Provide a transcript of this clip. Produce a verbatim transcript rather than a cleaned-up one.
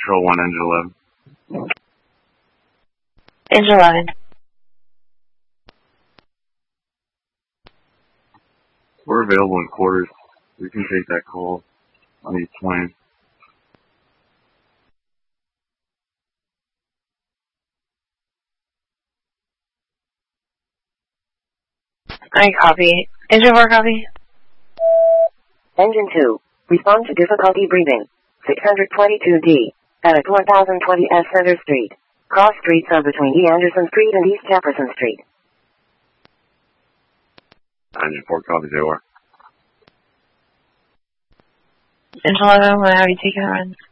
Control one, engine eleven. Engine eleven. We're available in quarters. We can take that call on each plane. I copy. Engine four, copy. Engine two. Respond to difficulty breathing. six twenty-two D. At one thousand twenty S Center Street. Cross streets are between E. Anderson Street and East Jefferson Street. Engine four, copy, J O R. Engine eleven, will I have you take a run?